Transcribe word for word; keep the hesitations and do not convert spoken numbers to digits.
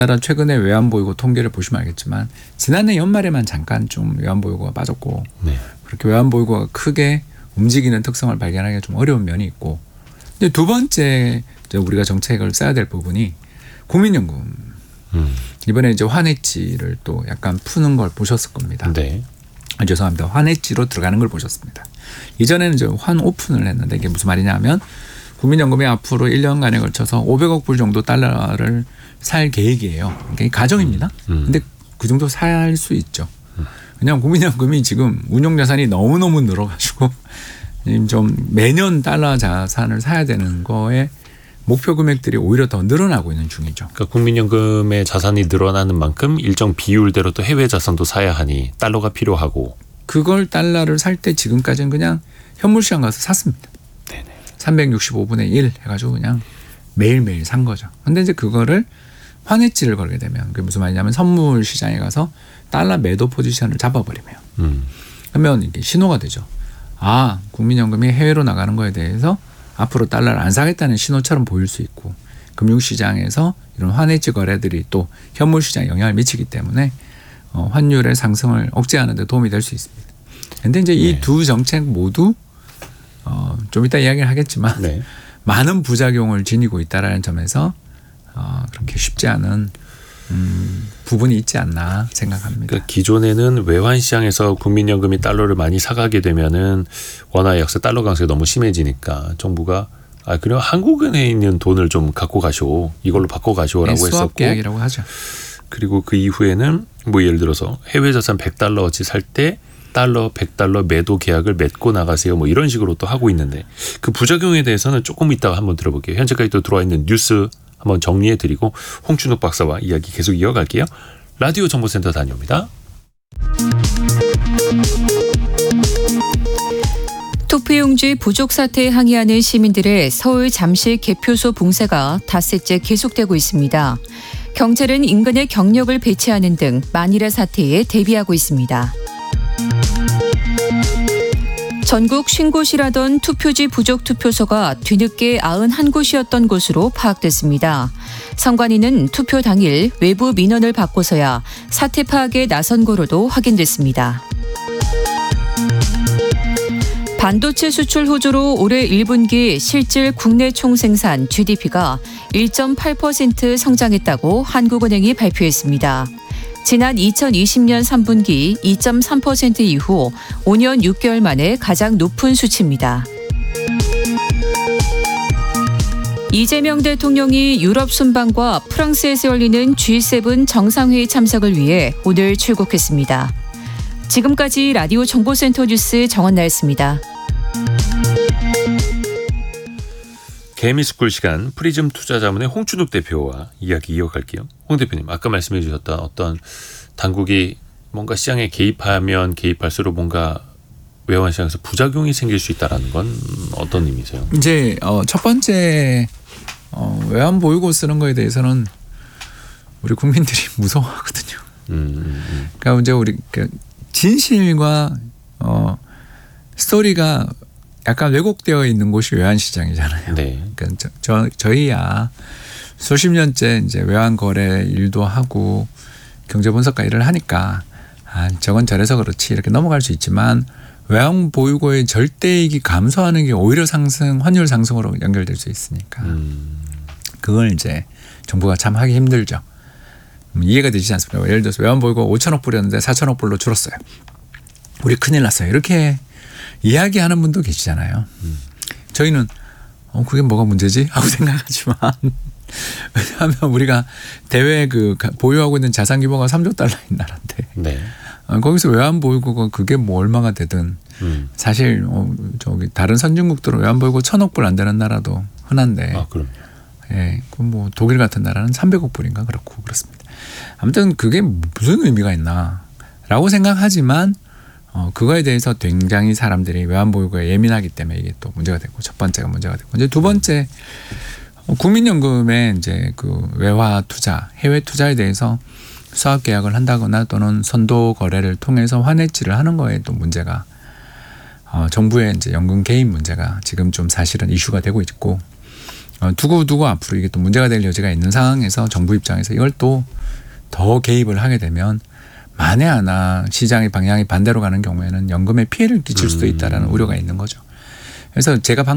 우리나라 최근에 외환보유고 통계를 보시면 알겠지만 지난해 연말에만 잠깐 좀 외환보유고가 빠졌고 네. 그렇게 외환보유고가 크게 움직이는 특성을 발견하기가 좀 어려운 면이 있고 근데 두 번째 이제 우리가 정책을 써야 될 부분이 국민연금. 음. 이번에 이제 환해지를 또 약간 푸는 걸 보셨을 겁니다. 네. 아, 죄송합니다. 환해지로 들어가는 걸 보셨습니다. 이전에는 이제 환 오픈을 했는데 이게 무슨 말이냐 하면 국민연금이 앞으로 일 년간에 걸쳐서 오백억 불 정도 달러를 살 계획이에요. 그러니까 가정입니다. 음. 근데 그 정도 살 수 있죠. 왜냐하면 국민연금이 지금 운용자산이 너무너무 늘어가지고 좀 매년 달러 자산을 사야 되는 거에 목표 금액들이 오히려 더 늘어나고 있는 중이죠. 그러니까 국민연금의 자산이 늘어나는 만큼 일정 비율대로 또 해외 자산도 사야 하니 달러가 필요하고. 그걸 달러를 살 때 지금까지는 그냥 현물시장 가서 샀습니다. 네네. 삼백육십오 분의 일 해가지고 그냥 매일매일 산 거죠. 근데 이제 그거를 환해지를 걸게 되면 그게 무슨 말이냐면 선물 시장에 가서 달러 매도 포지션을 잡아버리면 음. 그러면 이게 신호가 되죠. 아, 국민연금이 해외로 나가는 거에 대해서 앞으로 달러를 안 사겠다는 신호처럼 보일 수 있고 금융시장에서 이런 환해지 거래들이 또 현물시장에 영향을 미치기 때문에 어, 환율의 상승을 억제하는 데 도움이 될 수 있습니다. 그런데 이제 이 두 네. 정책 모두 어, 좀 이따 이야기를 하겠지만 네. 많은 부작용을 지니고 있다는 점에서 어, 그렇게 쉽지 않은 음, 부분이 있지 않나 생각합니다. 그러니까 기존에는 외환시장에서 국민연금이 달러를 많이 사가게 되면은 원화 약세 달러 강세가 너무 심해지니까 정부가 아 그럼 한국은행에 있는 돈을 좀 갖고 가시오. 이걸로 바꿔 가시오라고 네, 했었고. 수합 계약이라고 하죠. 그리고 그 이후에는 뭐 예를 들어서 해외 자산 백 달러어치 살 때 달러 백 달러 매도 계약을 맺고 나가세요. 뭐 이런 식으로 또 하고 있는데 그 부작용에 대해서는 조금 이따가 한번 들어볼게요. 현재까지 또 들어와 있는 뉴스 한번 정리해드리고 홍춘욱 박사와 이야기 계속 이어갈게요. 라디오 정보센터 다녀옵니다. 투표용지 부족 사태에 항의하는 시민들의 서울 잠실 개표소 봉쇄가 닷새째 계속되고 있습니다. 경찰은 인근에 경력을 배치하는 등 만일의 사태에 대비하고 있습니다. 전국 오십 곳이라던 투표지 부족 투표소가 뒤늦게 구십일 곳이었던 것으로 파악됐습니다. 선관위는 투표 당일 외부 민원을 받고서야 사태 파악에 나선 거로도 확인됐습니다. 반도체 수출 호조로 올해 일 분기 실질 국내 총생산 지디피가 일 점 팔 퍼센트 성장했다고 한국은행이 발표했습니다. 지난 이천이십 년 삼 분기 이 점 삼 퍼센트 이후 오 년 육 개월 만에 가장 높은 수치입니다. 이재명 대통령이 유럽 순방과 프랑스에서 열리는 지 세븐 정상회의 참석을 위해 오늘 출국했습니다. 지금까지 라디오 정보센터 뉴스 정원나였습니다. 개미스쿨 시간 프리즘 투자자문의 홍춘욱 대표와 이야기 이어갈게요. 홍 대표님 아까 말씀해 주셨던 어떤 당국이 뭔가 시장에 개입하면 개입할수록 뭔가 외환시장에서 부작용이 생길 수 있다는 건 어떤 의미세요? 이제 어, 첫 번째 어, 외환보유고 쓰는 거에 대해서는 우리 국민들이 무서워하거든요. 음, 음, 음. 그러니까 이제 우리 그 진실과 어, 스토리가 약간 왜곡되어 있는 곳이 외환시장이잖아요. 네. 그러니까 저, 저, 저희야 수십 년째 이제 외환 거래 일도 하고 경제 분석가 일을 하니까 아, 저건 저래서 그렇지 이렇게 넘어갈 수 있지만 외환 보유고의 절대이익이 감소하는 게 오히려 상승 환율 상승으로 연결될 수 있으니까 음. 그걸 이제 정부가 참 하기 힘들죠. 이해가 되지 않습니까? 예를 들어서 외환 보유고 오천억 불이었는데 사천억 불로 줄었어요. 우리 큰일 났어요. 이렇게 이야기하는 분도 계시잖아요. 음. 저희는 어, 그게 뭐가 문제지? 하고 생각하지만 왜냐하면 우리가 대외 그 보유하고 있는 자산 규모가 삼조 달러인 나라인데 네. 어, 거기서 외환 보유고가 그게 뭐 얼마가 되든 음. 사실 어, 저기 다른 선진국들은 외환 보유고 천억 불 안 되는 나라도 흔한데. 아, 그럼요. 예, 그 뭐 독일 같은 나라는 삼백억 불인가 그렇고 그렇습니다. 아무튼 그게 무슨 의미가 있나라고 생각하지만. 어, 그거에 대해서 굉장히 사람들이 외환보유고에 예민하기 때문에 이게 또 문제가 되고 첫 번째가 문제가 되고 이제 두 번째 어, 국민연금의 이제 그 외화 투자, 해외 투자에 대해서 수합 계약을 한다거나 또는 선도 거래를 통해서 환해지를 하는 거에 또 문제가 어, 정부의 이제 연금 개입 문제가 지금 좀 사실은 이슈가 되고 있고 어, 두고 두고 앞으로 이게 또 문제가 될 여지가 있는 상황에서 정부 입장에서 이걸 또 더 개입을 하게 되면 만에 하나 시장의 방향이 반대로 가는 경우에는 연금에 피해를 끼칠 수도 있다라는 우려가 있는 거죠. 그래서 제가 방금